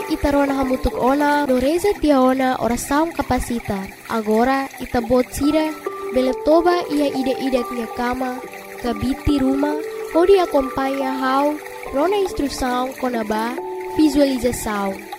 itarona hamutuk ona no reza tiaona ora saum kapasita. Agora itabot sira bele toba ia ide-ide nya kama kabiti rumah hodi acompanha hau rona instrução konaba visualização.